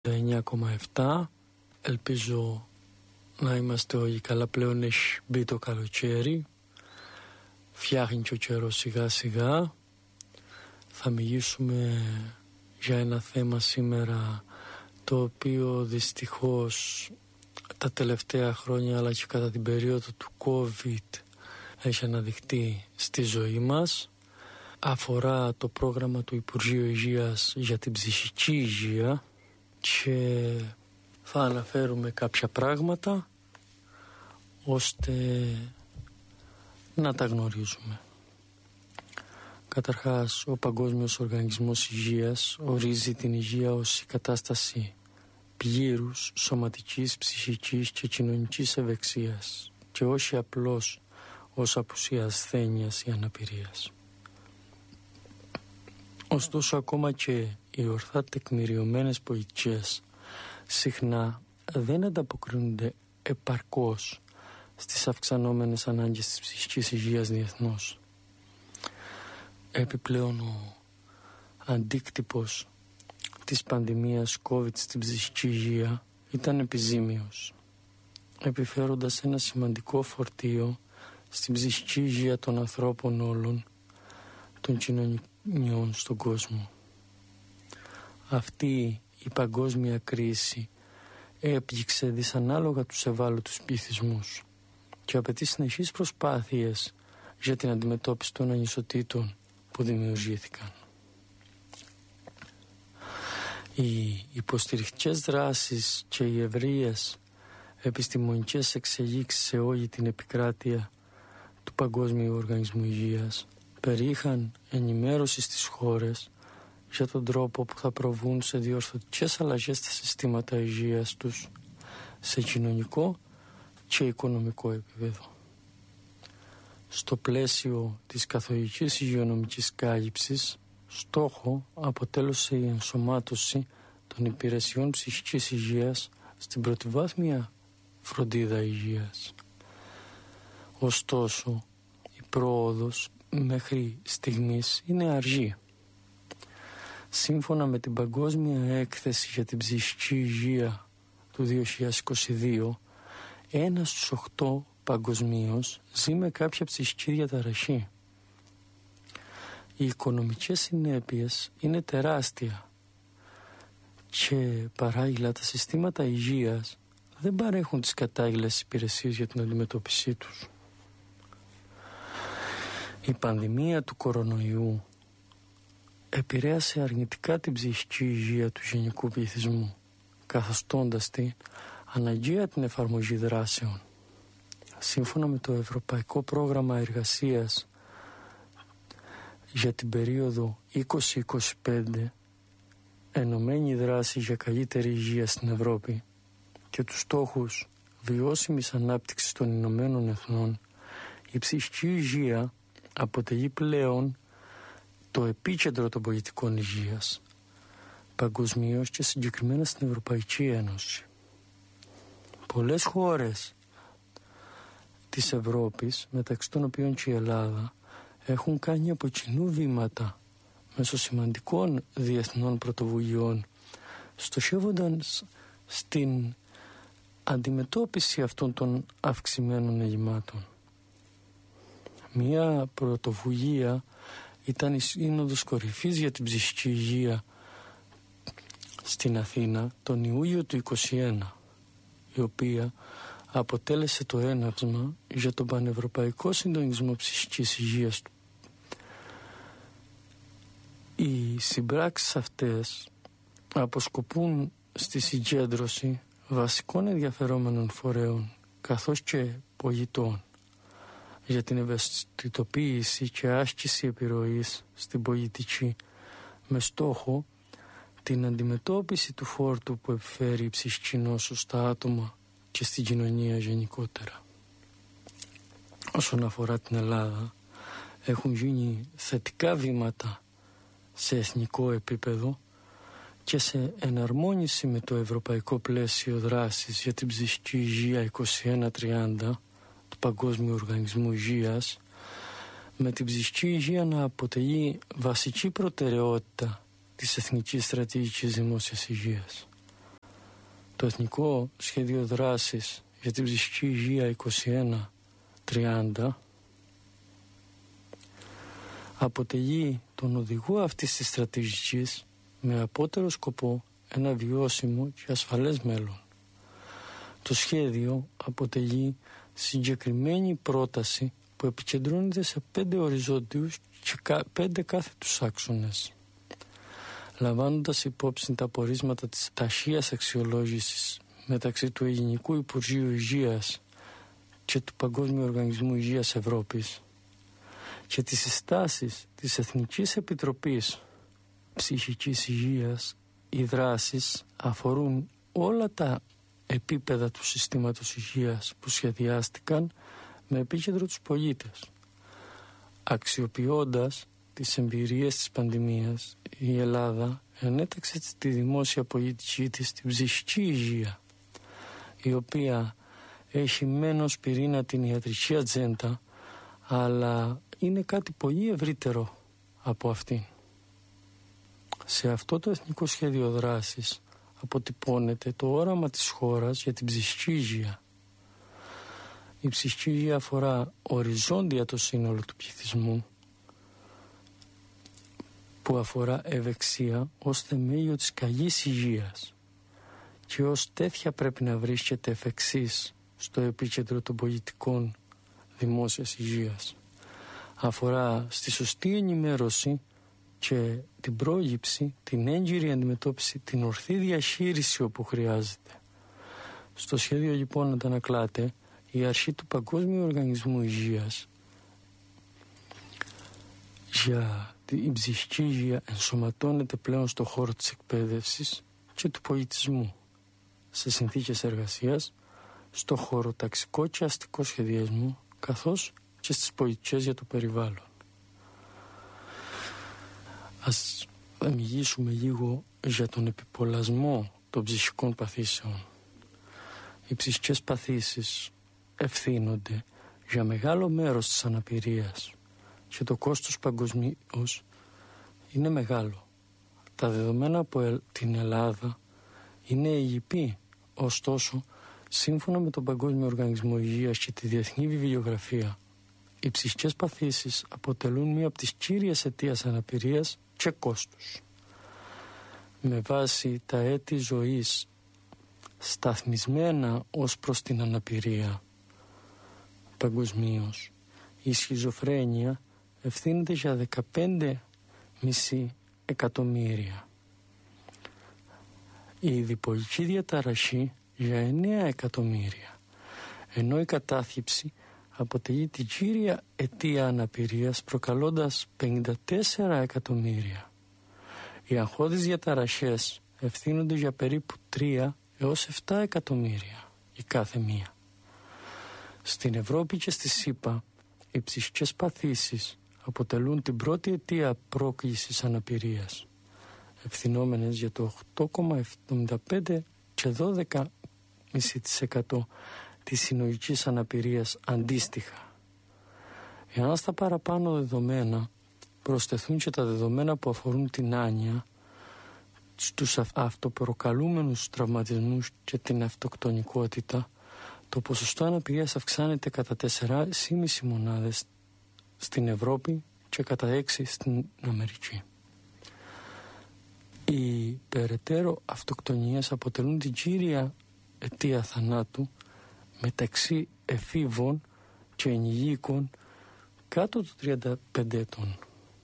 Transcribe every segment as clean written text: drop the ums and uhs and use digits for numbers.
9,7. Ελπίζω να είμαστε όλοι καλά. Πλέον έχει μπει το καλοκαίρι. Φτιάχνει και ο καιρός σιγά σιγά. Θα μιλήσουμε για ένα θέμα σήμερα το οποίο δυστυχώς τα τελευταία χρόνια αλλά και κατά την περίοδο του COVID έχει αναδειχτεί στη ζωή μας. Αφορά το πρόγραμμα του Υπουργείου Υγείας για την ψυχική υγεία και θα αναφέρουμε κάποια πράγματα ώστε να τα γνωρίζουμε. Καταρχάς, ο Παγκόσμιος Οργανισμός Υγείας ορίζει την υγεία ως η κατάσταση πλήρους σωματικής, ψυχικής και κοινωνικής ευεξίας και όχι απλώς ως απουσία ασθένειας ή αναπηρίας. Ωστόσο, ακόμα και οι ορθά τεκμηριωμένες πολιτικές συχνά δεν ανταποκρίνονται επαρκώς στις αυξανόμενες ανάγκες της ψυχικής υγείας διεθνώς. Επιπλέον, ο αντίκτυπος της πανδημίας COVID στην ψυχική υγεία ήταν επιζήμιος, επιφέροντας ένα σημαντικό φορτίο στην ψυχική υγεία των ανθρώπων όλων των κοινωνιών στον κόσμο. Αυτή η παγκόσμια κρίση έπληξε δυσανάλογα τους ευάλωτους πληθυσμούς και απαιτεί συνεχείς προσπάθειες για την αντιμετώπιση των ανισοτήτων που δημιουργήθηκαν. Οι υποστηρικτικές δράσεις και οι ευρείες επιστημονικές εξελίξεις σε όλη την επικράτεια του Παγκόσμιου Οργανισμού Υγείας περιείχαν ενημέρωση στις χώρες για τον τρόπο που θα προβούν σε διορθωτικές αλλαγές στα συστήματα υγείας τους σε κοινωνικό και οικονομικό επίπεδο. Στο πλαίσιο της καθολικής υγειονομικής κάλυψης, στόχο αποτέλεσε η ενσωμάτωση των υπηρεσιών ψυχικής υγείας στην πρωτοβάθμια φροντίδα υγείας. Ωστόσο, η πρόοδος μέχρι στιγμής είναι αργή. Σύμφωνα με την Παγκόσμια Έκθεση για την Ψυχική Υγεία του 2022, 1 στους 8 παγκοσμίως ζει με κάποια ψυχική διαταραχή. Οι οικονομικές συνέπειες είναι τεράστια και παράλληλα τα συστήματα υγείας δεν παρέχουν τις κατάλληλες υπηρεσίες για την αντιμετώπιση τους. Η πανδημία του κορονοϊού επηρέασε αρνητικά την ψυχική υγεία του γενικού πληθυσμού, καθιστώντας την αναγκαία την εφαρμογή δράσεων. Σύμφωνα με το Ευρωπαϊκό Πρόγραμμα Εργασίας για την περίοδο 2025, ενωμένη δράση για καλύτερη υγεία στην Ευρώπη και τους στόχους βιώσιμης ανάπτυξης των Ηνωμένων Εθνών, η ψυχική υγεία αποτελεί πλέον το επίκεντρο των πολιτικών υγείας, παγκοσμίως και συγκεκριμένα στην Ευρωπαϊκή Ένωση. Πολλές χώρες της Ευρώπης, μεταξύ των οποίων και η Ελλάδα, έχουν κάνει από κοινού βήματα μέσω σημαντικών διεθνών πρωτοβουλειών, στοχεύοντας στην αντιμετώπιση αυτών των αυξημένων ελλημάτων. Μία πρωτοβουλία ήταν η Σύνοδος Κορυφής για την Ψυχική Υγεία στην Αθήνα τον Ιούλιο του 2021, η οποία αποτέλεσε το έναυσμα για τον πανευρωπαϊκό συντονισμό ψυχικής υγείας του. Οι συμπράξεις αυτές αποσκοπούν στη συγκέντρωση βασικών ενδιαφερόμενων φορέων καθώς και πολιτών για την ευαισθητοποίηση και άσκηση επιρροής στην πολιτική με στόχο την αντιμετώπιση του φόρτου που επιφέρει η ψυχική νόσο στα άτομα και στην κοινωνία γενικότερα. Όσον αφορά την Ελλάδα, έχουν γίνει θετικά βήματα σε εθνικό επίπεδο και σε εναρμόνιση με το Ευρωπαϊκό Πλαίσιο Δράσης για την Ψυχική Υγεία 2130 του Παγκόσμιου Οργανισμού Υγείας, με την ψυχική υγεία να αποτελεί βασική προτεραιότητα της Εθνικής Στρατηγικής Δημόσιας Υγείας. Το Εθνικό Σχέδιο Δράσης για την Ψυχική Υγεία 21-30 αποτελεί τον οδηγό αυτής της στρατηγικής με απότερο σκοπό ένα βιώσιμο και ασφαλές μέλλον. Το σχέδιο αποτελεί συγκεκριμένη πρόταση που επικεντρώνεται σε 5 οριζόντιους και 5 κάθετους άξονες. Λαμβάνοντας υπόψη τα πορίσματα της ταχείας αξιολόγησης μεταξύ του Ελληνικού Υπουργείου Υγείας και του Παγκόσμιου Οργανισμού Υγείας Ευρώπης και τις συστάσεις της Εθνικής Επιτροπής Ψυχικής Υγείας, οι δράσεις αφορούν όλα τα επίπεδα του συστήματος υγείας που σχεδιάστηκαν με επίκεντρο τους πολίτες. Αξιοποιώντας τις εμπειρίες της πανδημίας, η Ελλάδα ενέταξε τη δημόσια πολιτική της στην ψυχική υγεία, η οποία έχει μένος πυρήνα την ιατρική ατζέντα, αλλά είναι κάτι πολύ ευρύτερο από αυτήν. Σε αυτό το Εθνικό Σχέδιο Δράσης αποτυπώνεται το όραμα της χώρας για την ψυχική υγεία. Η ψυχική υγεία αφορά οριζόντια το σύνολο του πληθυσμού, που αφορά ευεξία ως θεμέλιο της καλής υγείας και ως τέτοια πρέπει να βρίσκεται εφ' εξής στο επίκεντρο των πολιτικών δημόσιας υγείας. Αφορά στη σωστή ενημέρωση και την πρόληψη, την έγκυρη αντιμετώπιση, την ορθή διαχείριση όπου χρειάζεται. Στο σχέδιο λοιπόν αντανακλάται η αρχή του Παγκόσμιου Οργανισμού Υγείας για την ψυχική υγεία ενσωματώνεται πλέον στο χώρο της εκπαίδευσης και του πολιτισμού, σε συνθήκες εργασίας, στο χώρο ταξικό και αστικό σχεδιασμού, καθώς και στις πολιτικές για το περιβάλλον. Ας μιλήσουμε λίγο για τον επιπολασμό των ψυχικών παθήσεων. Οι ψυχικές παθήσεις ευθύνονται για μεγάλο μέρος της αναπηρίας και το κόστος παγκοσμίως είναι μεγάλο. Τα δεδομένα από την Ελλάδα είναι ελλειπή, ωστόσο, σύμφωνα με τον Παγκόσμιο Οργανισμό Υγείας και τη Διεθνή Βιβλιογραφία, οι ψυχικές παθήσεις αποτελούν μία από τις κύριες αιτίες αναπηρίας και κόστους. Με βάση τα έτη ζωής σταθμισμένα ως προς την αναπηρία παγκοσμίως, η σχιζοφρένεια ευθύνεται για 15,5 εκατομμύρια. Η διπολική διαταραχή για 9 εκατομμύρια, ενώ η κατάθλιψη αποτελεί την κύρια αιτία αναπηρίας προκαλώντας 54 εκατομμύρια. Οι αγχώδεις διαταραχές ευθύνονται για περίπου 3 έως 7 εκατομμύρια η κάθε μία. Στην Ευρώπη και στη ΣΥΠΑ οι ψυχικές παθήσεις αποτελούν την πρώτη αιτία πρόκλησης αναπηρίας, ευθυνόμενες για το 8,75 και 12,5% της συνολικής αναπηρίας αντίστοιχα. Εάν στα παραπάνω δεδομένα προσθεθούν και τα δεδομένα που αφορούν την άνοια, στους αυτοπροκαλούμενους τραυματισμούς και την αυτοκτονικότητα, το ποσοστό αναπηρίας αυξάνεται κατά 4,5 μονάδες στην Ευρώπη και κατά 6 στην Αμερική. Οι περαιτέρω αυτοκτονίες αποτελούν την κύρια αιτία θανάτου μεταξύ εφήβων και ενηλίκων κάτω των 35 ετών.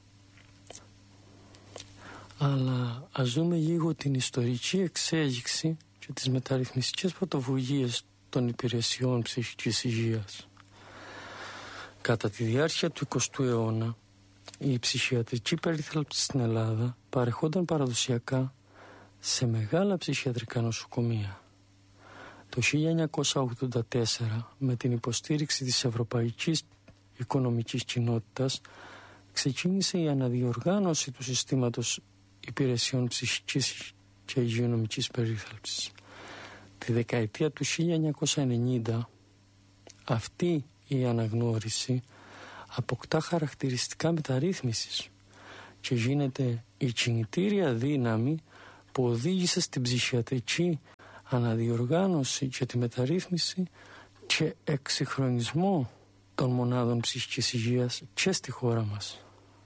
Αλλά ας δούμε λίγο την ιστορική εξέλιξη και τις μεταρρυθμιστικές πρωτοβουλίες των υπηρεσιών ψυχικής υγείας. Κατά τη διάρκεια του 20ου αιώνα, η ψυχιατρική περίθαλψη στην Ελλάδα παρεχόταν παραδοσιακά σε μεγάλα ψυχιατρικά νοσοκομεία. Το 1984, με την υποστήριξη της Ευρωπαϊκής Οικονομικής Κοινότητας, ξεκίνησε η αναδιοργάνωση του συστήματος υπηρεσιών ψυχικής και υγειονομικής περίθαλψης. Τη δεκαετία του 1990, αυτή η αναγνώριση αποκτά χαρακτηριστικά μεταρρύθμισης και γίνεται η κινητήρια δύναμη που οδήγησε στην ψυχιατρική αναδιοργάνωση και τη μεταρρύθμιση και εξυγχρονισμό των μονάδων ψυχικής υγείας και στη χώρα μας.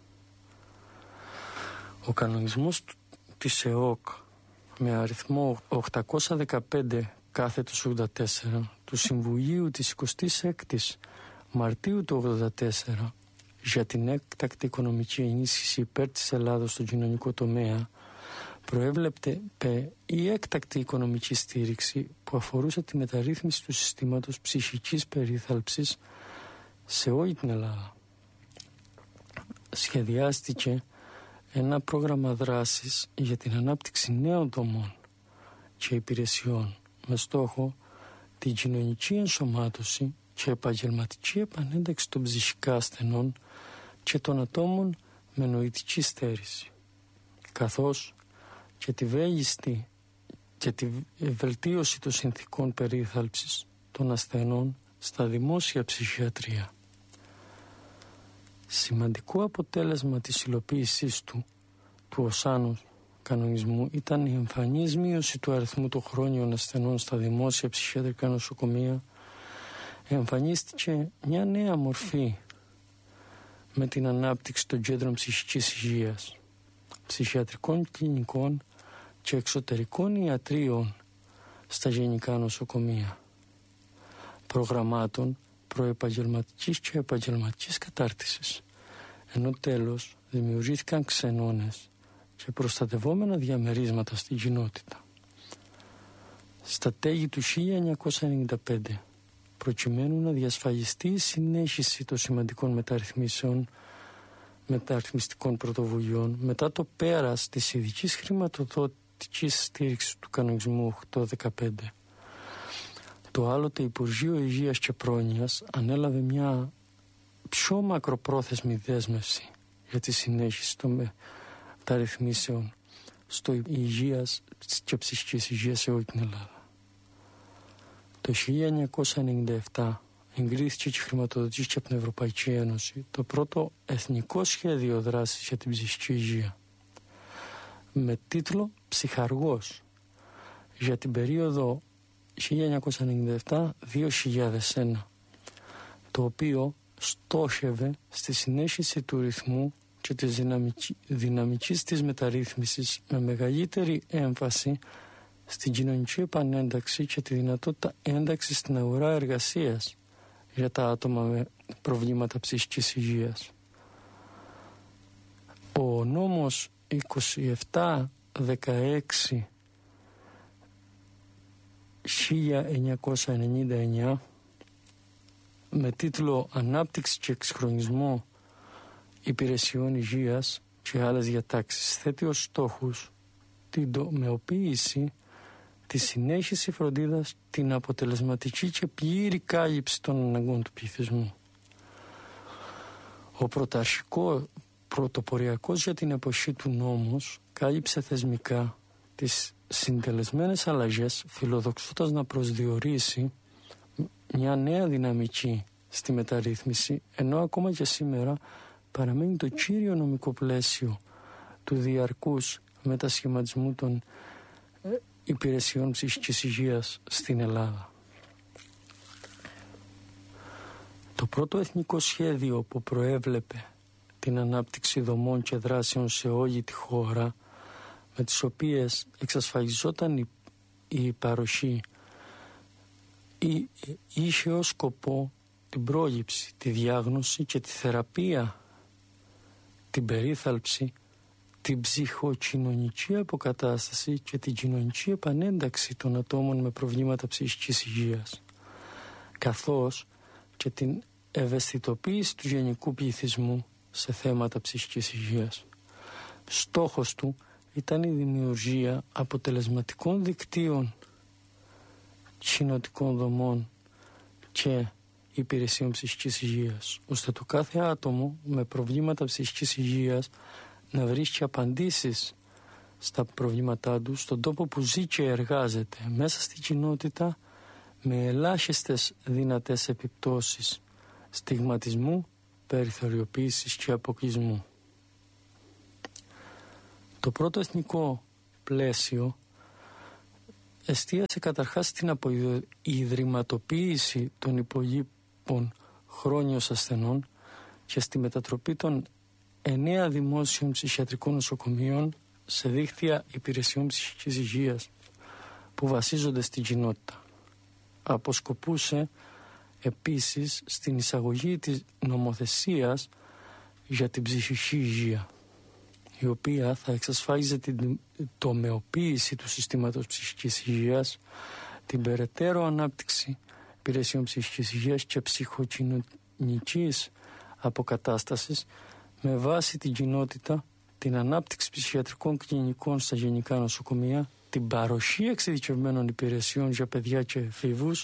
Ο κανονισμός της ΕΟΚ με αριθμό 815/84 του Συμβουλίου της 26ης Μαρτίου του 1984 για την έκτακτη οικονομική ενίσχυση υπέρ της Ελλάδος στον κοινωνικό τομέα προέβλεπε η έκτακτη οικονομική στήριξη που αφορούσε τη μεταρρύθμιση του συστήματος ψυχικής περίθαλψης σε όλη την Ελλάδα. Σχεδιάστηκε ένα πρόγραμμα δράσης για την ανάπτυξη νέων δομών και υπηρεσιών με στόχο την κοινωνική ενσωμάτωση και επαγγελματική επανένταξη των ψυχικά ασθενών και των ατόμων με νοητική στέρηση, καθώς και τη βέλτιστη και τη βελτίωση των συνθήκων περίθαλψης των ασθενών στα δημόσια ψυχιατρία. Σημαντικό αποτέλεσμα της υλοποίησής του οσάνου κανονισμού ήταν η εμφανής μείωση του αριθμού των χρόνιων ασθενών στα δημόσια ψυχιατρικά νοσοκομεία. Εμφανίστηκε μια νέα μορφή με την ανάπτυξη των κέντρων ψυχικής υγείας, ψυχιατρικών κλινικών και εξωτερικών ιατρίων στα γενικά νοσοκομεία, προγραμμάτων προεπαγγελματικής και επαγγελματικής κατάρτισης, ενώ τέλος δημιουργήθηκαν ξενώνες και προστατευόμενα διαμερίσματα στην κοινότητα. Στα τέλη του 1995, προκειμένου να διασφαλιστεί η συνέχιση των σημαντικών μεταρρυθμιστικών πρωτοβουλειών μετά το πέρας της ειδικής χρηματοδοτικής στήριξης του κανονισμού 815, το άλλοτε Υπουργείο Υγείας και Πρόνοιας ανέλαβε μια πιο μακροπρόθεσμη δέσμευση για τη συνέχιση των μεταρρυθμίσεων στο υγείας και ψυχικής υγείας σε όλη την Ελλάδα. Το 1997 εγκρίθηκε και χρηματοδοτήθηκε από την Ευρωπαϊκή Ένωση το πρώτο εθνικό σχέδιο δράσης για την ψυχική υγεία με τίτλο «Ψυχαργός» για την περίοδο 1997-2001, το οποίο στόχευε στη συνέχιση του ρυθμού και της δυναμικής της μεταρρύθμισης με μεγαλύτερη έμφαση στην κοινωνική επανένταξη και τη δυνατότητα ένταξης στην αγορά εργασίας για τα άτομα με προβλήματα ψυχικής υγείας. Ο νόμος 2716 1999 με τίτλο «Ανάπτυξη και εξυγχρονισμό υπηρεσιών υγείας και άλλες διατάξεις» θέτει ως στόχους την τομεοποίηση, τη συνέχιση φροντίδας, την αποτελεσματική και πλήρη κάλυψη των αναγκών του πληθυσμού. Ο πρωτοποριακός για την εποχή του νόμος κάλυψε θεσμικά τις συντελεσμένες αλλαγές, φιλοδοξώντας να προσδιορίσει μια νέα δυναμική στη μεταρρύθμιση, ενώ ακόμα και σήμερα παραμένει το κύριο νομικό πλαίσιο του διαρκούς μετασχηματισμού των υπηρεσιών ψυχικής υγείας στην Ελλάδα. Το πρώτο εθνικό σχέδιο που προέβλεπε την ανάπτυξη δομών και δράσεων σε όλη τη χώρα, με τις οποίες εξασφαλιζόταν η παροχή, είχε ως σκοπό την πρόληψη, τη διάγνωση και τη θεραπεία, την περίθαλψη, την ψυχοκοινωνική αποκατάσταση και την κοινωνική επανένταξη των ατόμων με προβλήματα ψυχικής υγείας, καθώς και την ευαισθητοποίηση του γενικού πληθυσμού σε θέματα ψυχικής υγείας. Στόχος του ήταν η δημιουργία αποτελεσματικών δικτύων κοινοτικών δομών και υπηρεσιών ψυχικής υγείας, ώστε το κάθε άτομο με προβλήματα ψυχικής υγείας να βρίσκει απαντήσεις στα προβλήματά του στον τόπο που ζει και εργάζεται, μέσα στην κοινότητα, με ελάχιστες δυνατές επιπτώσεις στιγματισμού, περιθωριοποίησης και αποκλεισμού. Το πρώτο εθνικό πλαίσιο εστίασε καταρχάς στην αποϊδρυματοποίηση των υπολείπων χρόνιος ασθενών και στη μετατροπή των 9 δημόσιων ψυχιατρικών νοσοκομείων σε δίκτυα υπηρεσιών ψυχικής υγείας που βασίζονται στην κοινότητα. Αποσκοπούσε επίσης στην εισαγωγή της νομοθεσίας για την ψυχική υγεία, η οποία θα εξασφάλιζε την τομεοποίηση του συστήματος ψυχικής υγείας, την περαιτέρω ανάπτυξη υπηρεσιών ψυχικής υγείας και ψυχοκοινωνικής αποκατάστασης με βάση την κοινότητα, την ανάπτυξη ψυχιατρικών κλινικών στα γενικά νοσοκομεία, την παροχή εξειδικευμένων υπηρεσιών για παιδιά και εφήβους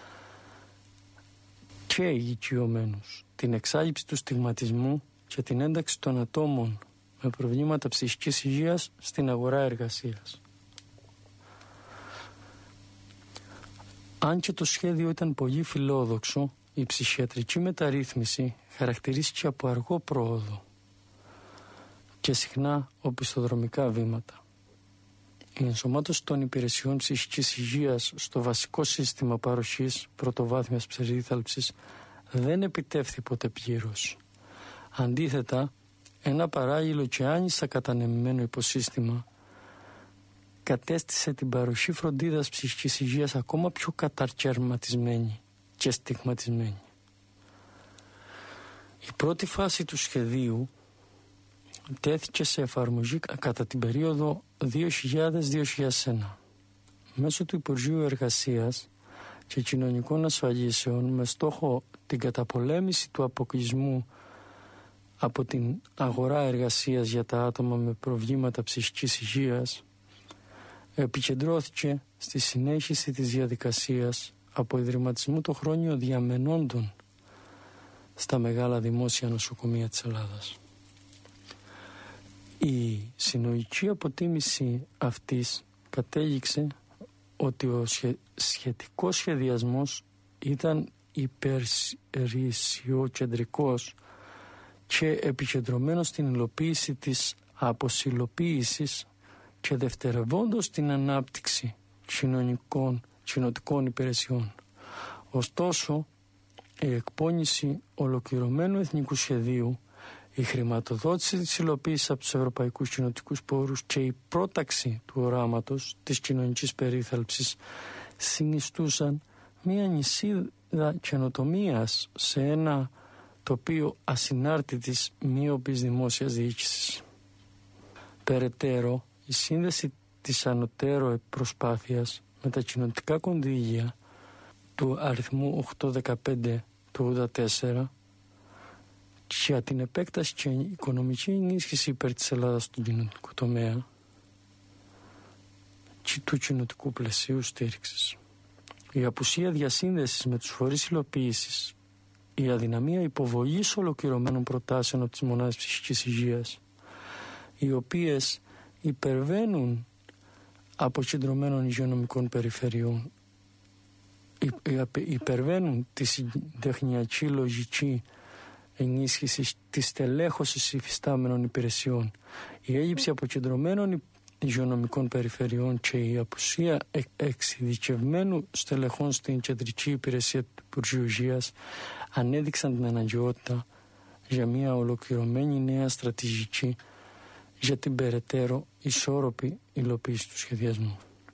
και ηλικιωμένους, την εξάλληψη του στιγματισμού και την ένταξη των ατόμων με προβλήματα ψυχικής υγείας στην αγορά εργασίας. Αν και το σχέδιο ήταν πολύ φιλόδοξο, η ψυχιατρική μεταρρύθμιση χαρακτηρίστηκε από αργό πρόοδο και συχνά οπισθοδρομικά βήματα. Η ενσωμάτωση των υπηρεσιών ψυχικής υγείας στο βασικό σύστημα παροχής πρωτοβάθμιας περίθαλψης δεν επιτεύχθη ποτέ πλήρως. Αντίθετα, ένα παράλληλο και άνισα κατανεμημένο υποσύστημα κατέστησε την παροχή φροντίδας ψυχικής υγείας ακόμα πιο κατακαιρματισμένη και στιγματισμένη. Η πρώτη φάση του σχεδίου τέθηκε σε εφαρμογή κατά την περίοδο 2000-2001 μέσω του Υπουργείου Εργασίας και Κοινωνικών Ασφαλίσεων με στόχο την καταπολέμηση του αποκλεισμού από την αγορά εργασίας για τα άτομα με προβλήματα ψυχικής υγείας. Επικεντρώθηκε στη συνέχιση της διαδικασίας από ιδρυματισμού των χρόνιων διαμενόντων στα μεγάλα δημόσια νοσοκομεία της Ελλάδας. Η συνολική αποτίμηση αυτής κατέληξε ότι ο σχετικός σχεδιασμός ήταν υπερσιοκεντρικός και επικεντρωμένος στην υλοποίηση της αποσυλλοποίησης και δευτερευόντως την ανάπτυξη κοινοτικών υπηρεσιών. Ωστόσο, η εκπόνηση ολοκληρωμένου εθνικού σχεδίου, η χρηματοδότηση της υλοποίησης από τους ευρωπαϊκούς κοινοτικούς πόρους και η πρόταξη του οράματος της κοινωνικής περίθαλψης συνιστούσαν μία νησίδα καινοτομίας σε ένα τοπίο ασυνάρτητης μείωπης δημόσιας διοίκησης. Περαιτέρω, η σύνδεση της ανωτέρω προσπάθειας με τα κοινωνικά κονδύλια του αριθμού 815 του 1984 για την επέκταση και οικονομική ενίσχυση υπέρ της Ελλάδας στον κοινωνικό τομέα και του κοινωνικού πλαισίου στήριξης. Η απουσία διασύνδεσης με τους φορείς υλοποίησης, η αδυναμία υποβολής ολοκληρωμένων προτάσεων από τις μονάδες ψυχικής υγείας, οι οποίες υπερβαίνουν αποκεντρωμένων υγειονομικών περιφερειών, υπερβαίνουν τη συντεχνιακή λογική ενίσχυση της τελέχωσης υφιστάμενων υπηρεσιών, η έλλειψη αποκεντρωμένων υγειονομικών περιφερειών και η απουσία εξειδικευμένου στελεχών στην κεντρική υπηρεσία του Υπουργείου Υγείας ανέδειξαν την αναγκαιότητα για μια ολοκληρωμένη νέα στρατηγική για την περαιτέρω ισόρροπη υλοποίηση του σχεδιασμού.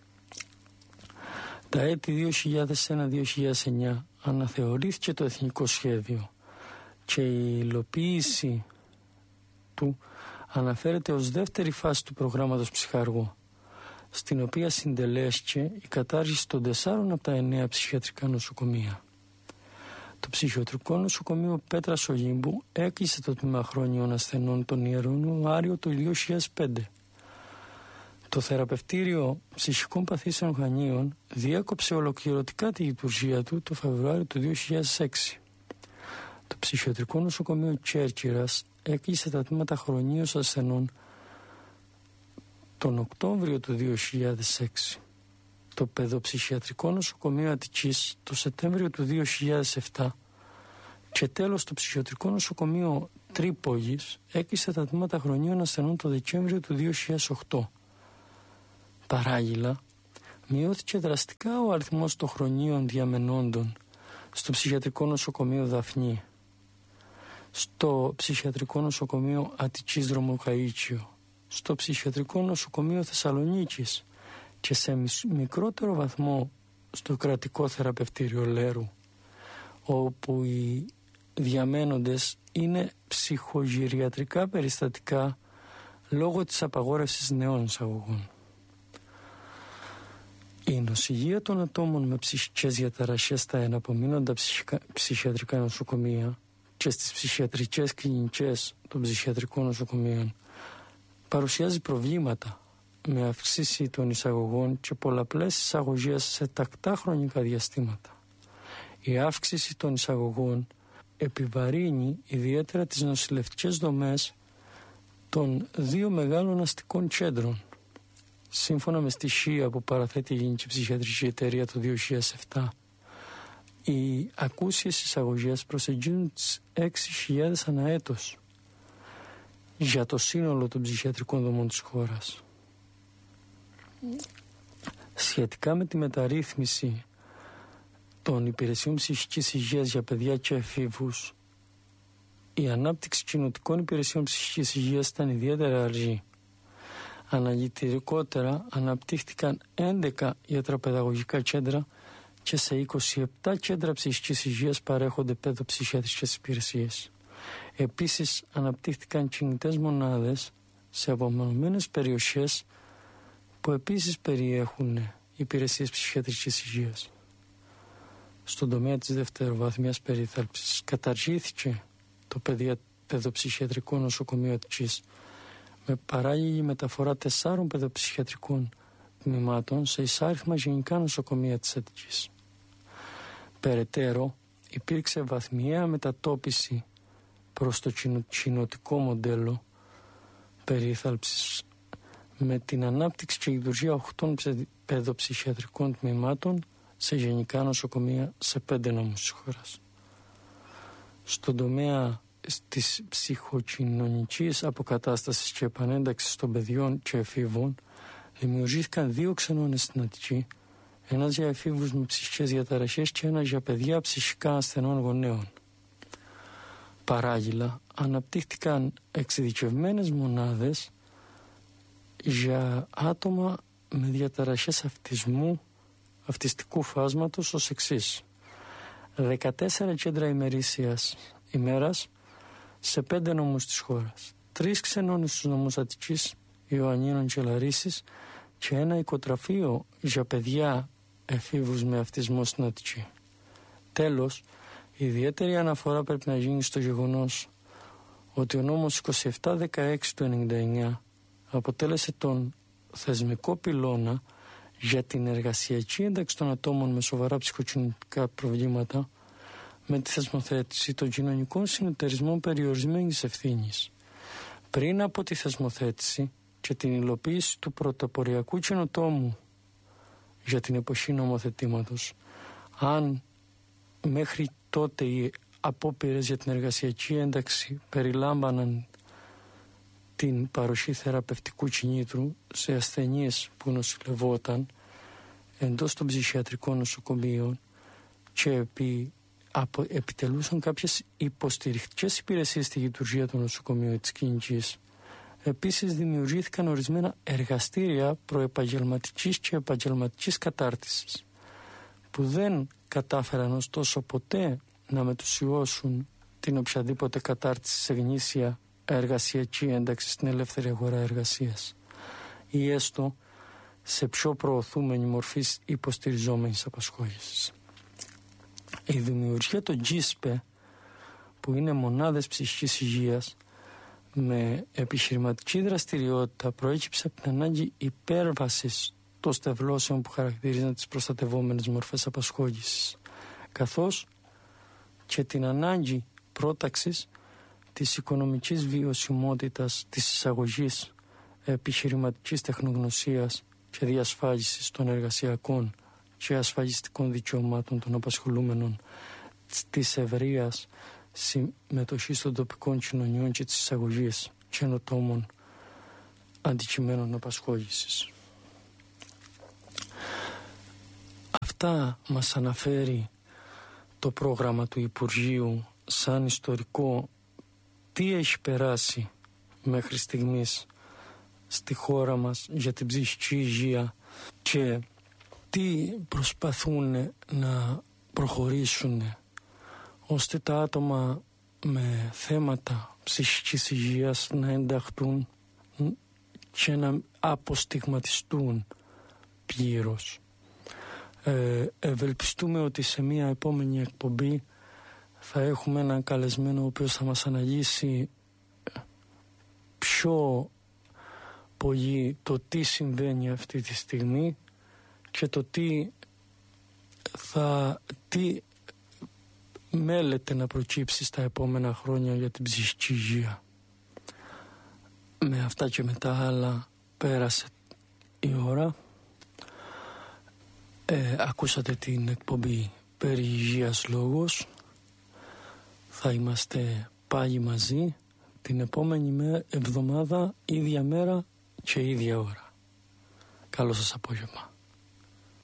Τα έτη 2001-2009 αναθεωρήθηκε το εθνικό σχέδιο και η υλοποίηση του αναφέρεται ως δεύτερη φάση του προγράμματος Ψυχάργο, στην οποία συντελέστηκε η κατάργηση των 4 από τα 9 ψυχιατρικά νοσοκομεία. Το ψυχιατρικό νοσοκομείο Πέτρας Ολύμπου έκλεισε το τμήμα χρόνιων ασθενών τον Ιανουάριο του 2005. Το θεραπευτήριο ψυχικών παθήσεων Χανίων διέκοψε ολοκληρωτικά τη λειτουργία του το Φεβρουάριο του 2006. Το ψυχιατρικό νοσοκομείο Κέρκυρας έκλεισε τα τμήματα χρονίως ασθενών τον Οκτώβριο του 2006. Το παιδοψυχιατρικό νοσοκομείο Αττικής το Σεπτέμβριο του 2007 και τέλος το ψυχιατρικό νοσοκομείο Τρίπολης έκλεισε τα τμήματα χρονίων ασθενών το Δεκέμβριο του 2008. Παράλληλα, Μειώθηκε δραστικά ο αριθμός των χρονίων διαμενόντων στο ψυχιατρικό νοσοκομείο Δαφνή, στο ψυχιατρικό νοσοκομείο Αττικής Δρομοκαΐτσιο, στο ψυχιατρικό νοσοκομείο Θεσσαλονίκης και σε μικρότερο βαθμό στο κρατικό θεραπευτήριο Λέρου, όπου οι διαμένοντες είναι ψυχογυριατρικά περιστατικά λόγω της απαγόρευσης νέων εισαγωγών. Η νοσηλεία των ατόμων με ψυχικές διαταραχές στα εναπομείνοντα ψυχιατρικά νοσοκομεία και στις ψυχιατρικές κλινικές των ψυχιατρικών νοσοκομείων παρουσιάζει προβλήματα με αυξήση των εισαγωγών και πολλαπλές εισαγωγές σε τακτά χρονικά διαστήματα. Η αύξηση των εισαγωγών επιβαρύνει ιδιαίτερα τις νοσηλευτικές δομές των δύο μεγάλων αστικών κέντρων. Σύμφωνα με στοιχεία που παραθέτει η Ελληνική Ψυχιατρική Εταιρεία το 2007, οι ακούσιες εισαγωγές προσεγγίζουν τις 6.000 ανά έτος για το σύνολο των ψυχιατρικών δομών της χώρας. Σχετικά με τη μεταρρύθμιση των υπηρεσιών ψυχικής υγείας για παιδιά και εφήβους, η ανάπτυξη κοινοτικών υπηρεσιών ψυχικής υγείας ήταν ιδιαίτερα αργή. Αναλυτικότερα αναπτύχθηκαν 11 ιατροπαιδαγωγικά κέντρα και σε 27 κέντρα ψυχικής υγείας παρέχονται παιδοψυχιατρικές υπηρεσίες. Επίσης αναπτύχθηκαν κινητές μονάδες σε απομονωμένες περιοχές που επίσης περιέχουν υπηρεσίες ψυχιατρικής υγείας. Στον τομέα της δευτεροβάθμιας περίθαλψης καταργήθηκε το παιδοψυχιατρικό νοσοκομείο Αττικής με παράλληλη μεταφορά 4 παιδοψυχιατρικών τμήματων σε εισάριθμα γενικά νοσοκομεία της Αττικής. Περαιτέρω, υπήρξε βαθμιαία μετατόπιση προς το κοινοτικό μοντέλο περίθαλψης με την ανάπτυξη και λειτουργία 8 παιδοψυχιατρικών τμήματων σε γενικά νοσοκομεία σε 5 νόμους της χώρας. Στον τομέα της ψυχοκοινωνικής αποκατάστασης και επανένταξης των παιδιών και εφήβων δημιουργήθηκαν 2 ξενώνες στην Αττική, ένας για εφήβους με ψυχικές διαταραχές και ένας για παιδιά ψυχικά ασθενών γονέων. Παράλληλα, αναπτύχθηκαν εξειδικευμένες μονάδες για άτομα με διαταραχές αυτισμού, αυτιστικού φάσματος ως εξής: 14 κέντρα ημέρας σε 5 νομούς της χώρας, 3 ξενώνες στους νομούς Αττικής, Ιωαννίνων και Λαρίσης και ένα οικοτραφείο για παιδιά εφήβους με αυτισμό στην Αττική. Τέλος, ιδιαίτερη αναφορά πρέπει να γίνει στο γεγονός ότι ο νόμος 2716 του 1999 αποτέλεσε τον θεσμικό πυλώνα για την εργασιακή ένταξη των ατόμων με σοβαρά ψυχοκοινωνικά προβλήματα με τη θεσμοθέτηση των κοινωνικών συνεταιρισμών περιορισμένης ευθύνης. Πριν από τη θεσμοθέτηση και την υλοποίηση του πρωτοποριακού καινοτόμου για την εποχή νομοθετήματος, αν μέχρι τότε οι απόπειρες για την εργασιακή ένταξη περιλάμβαναν την παροχή θεραπευτικού κινήτρου σε ασθενείς που νοσηλευόταν εντός των ψυχιατρικών νοσοκομείων και επιτελούσαν κάποιες υποστηρικτικές υπηρεσίες στη λειτουργία του νοσοκομείου της κλινικής. Επίσης δημιουργήθηκαν ορισμένα εργαστήρια προεπαγγελματικής και επαγγελματικής κατάρτισης που δεν κατάφεραν ωστόσο ποτέ να μετουσιώσουν την οποιαδήποτε κατάρτιση σε γνήσια εργασιακή ένταξη στην ελεύθερη αγορά εργασίας ή έστω σε πιο προωθούμενη μορφή υποστηριζόμενης απασχόλησης. Η δημιουργία των GISPE, που είναι μονάδες ψυχικής υγείας με επιχειρηματική δραστηριότητα, προέκυψε από την ανάγκη υπέρβασης των στευλώσεων που χαρακτηρίζουν τις προστατευόμενες μορφές απασχόλησης, καθώς και την ανάγκη πρόταξης της οικονομικής βιωσιμότητας της εισαγωγής επιχειρηματικής τεχνογνωσίας και διασφάλισης των εργασιακών και ασφαλιστικών δικαιωμάτων των απασχολούμενων, της ευρείας συμμετοχής των τοπικών κοινωνιών και της εισαγωγής καινοτόμων αντικειμένων απασχόλησης. αυτά μας αναφέρει το πρόγραμμα του Υπουργείου σαν ιστορικό, τι έχει περάσει μέχρι στιγμής στη χώρα μας για την ψυχική υγεία και τι προσπαθούν να προχωρήσουν ώστε τα άτομα με θέματα ψυχικής υγείας να ενταχθούν και να αποστιγματιστούν πλήρως. Ευελπιστούμε ότι σε μια επόμενη εκπομπή θα έχουμε έναν καλεσμένο ο οποίος θα μας αναλύσει πιο πολύ το τι συμβαίνει αυτή τη στιγμή και το τι μέλεται να προκύψει στα επόμενα χρόνια για την ψυχική υγεία. Με αυτά και με τα άλλα πέρασε η ώρα. Ακούσατε την εκπομπή περί υγείας λόγος. Θα είμαστε πάλι μαζί την επόμενη εβδομάδα, ίδια μέρα και ίδια ώρα. Καλό σας απόγευμα.